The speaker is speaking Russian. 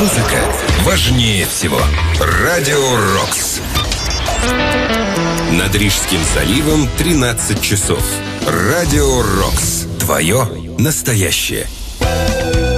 Музыка важнее всего. Радио Рокс. Над Рижским заливом 13 часов. Радио Рокс. Твое настоящее.